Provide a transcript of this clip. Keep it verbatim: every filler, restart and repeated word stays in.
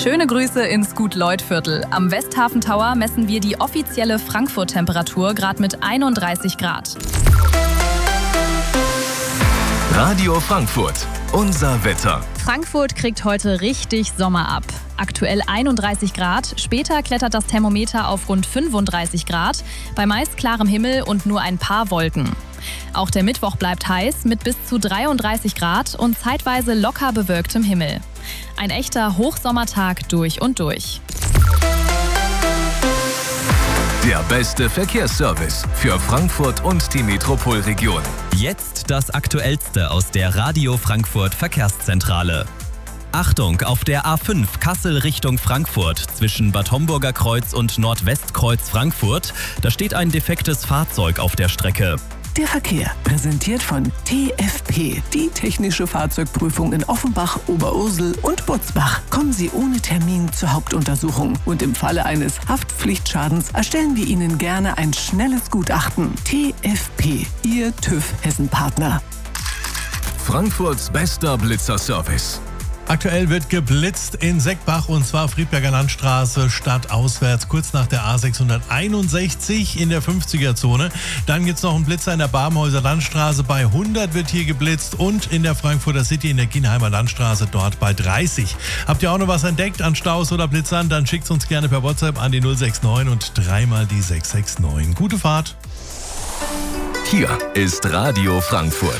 Schöne Grüße ins Gut-Leut-Viertel. Am Westhafen Tower messen wir die offizielle Frankfurt-Temperatur gerade mit einunddreißig Grad. Radio Frankfurt, unser Wetter. Frankfurt kriegt heute richtig Sommer ab. Aktuell einunddreißig Grad, später klettert das Thermometer auf rund fünfunddreißig Grad, bei meist klarem Himmel und nur ein paar Wolken. Auch der Mittwoch bleibt heiß mit bis zu dreiunddreißig Grad und zeitweise locker bewölktem Himmel. Ein echter Hochsommertag durch und durch. Der beste Verkehrsservice für Frankfurt und die Metropolregion. Jetzt das Aktuellste aus der Radio Frankfurt Verkehrszentrale. Achtung, auf der A fünf Kassel Richtung Frankfurt zwischen Bad Homburger Kreuz und Nordwestkreuz Frankfurt, da steht ein defektes Fahrzeug auf der Strecke. Der Verkehr, präsentiert von T F P, die technische Fahrzeugprüfung in Offenbach, Oberursel und Butzbach. Kommen Sie ohne Termin zur Hauptuntersuchung und im Falle eines Haftpflichtschadens erstellen wir Ihnen gerne ein schnelles Gutachten. T F P, Ihr TÜV Hessen-Partner. Frankfurts bester Blitzerservice. Aktuell wird geblitzt in Seckbach und zwar Friedberger Landstraße stadtauswärts, kurz nach der A sechshunderteinundsechzig in der fünfziger-Zone. Dann gibt es noch einen Blitzer in der Barmhäuser Landstraße, bei hundert wird hier geblitzt und in der Frankfurter City in der Kienheimer Landstraße dort bei dreißig. Habt ihr auch noch was entdeckt an Staus oder Blitzern, dann schickt uns gerne per WhatsApp an die null sechs neun und dreimal die sechs sechs neun. Gute Fahrt! Hier ist Radio Frankfurt.